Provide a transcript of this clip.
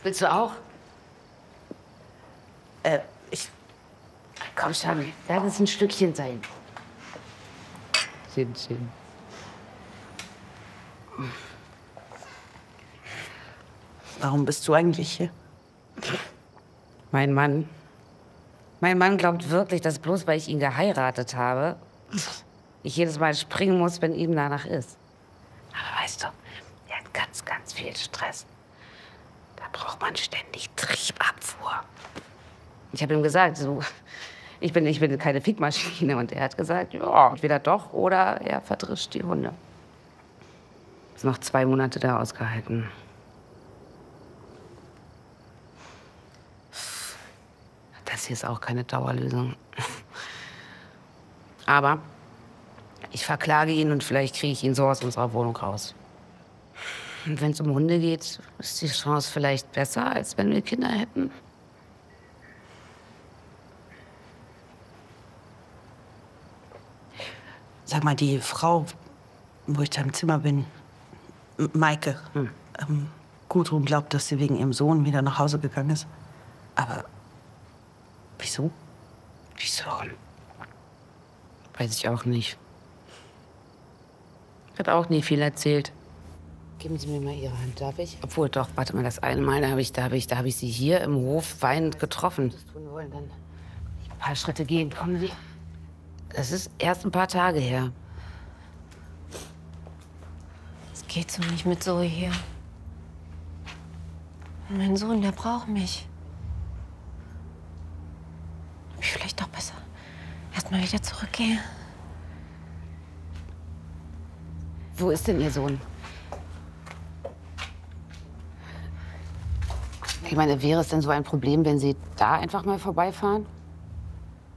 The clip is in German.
Willst du auch? Ich... Komm schon, lass es ein Stückchen sein. Schön. Warum bist du eigentlich hier? Mein Mann glaubt wirklich, dass bloß weil ich ihn geheiratet habe, ich jedes Mal springen muss, wenn ihm danach ist. Aber weißt du, er hat ganz viel Stress. Da braucht man ständig Triebabfuhr. Ich habe ihm gesagt, so, ich bin keine Fickmaschine. Und er hat gesagt, ja, entweder doch oder er verdrischt die Hunde. Ist noch 2 Monate da ausgehalten. Das hier ist auch keine Dauerlösung. Aber ich verklage ihn und vielleicht kriege ich ihn so aus unserer Wohnung raus. Und wenn es um Hunde geht, ist die Chance vielleicht besser, als wenn wir Kinder hätten. Sag mal, die Frau, wo ich da im Zimmer bin, Maike, Gudrun glaubt, dass sie wegen ihrem Sohn wieder nach Hause gegangen ist. Aber wieso? Wieso? Weiß ich auch nicht. Hat auch nie viel erzählt. Geben Sie mir mal Ihre Hand, darf ich? Obwohl, doch, warte mal, das eine Mal, da hab ich Sie hier im Hof weinend getroffen. Das tun wollen, dann ein paar Schritte gehen. Kommen Sie. Das ist erst ein paar Tage her. Es geht so nicht mit Zoe hier. Mein Sohn, der braucht mich. Ob ich vielleicht doch besser erst mal wieder zurückgehe. Wo ist denn Ihr Sohn? Ich meine, wäre es denn so ein Problem, wenn Sie da einfach mal vorbeifahren?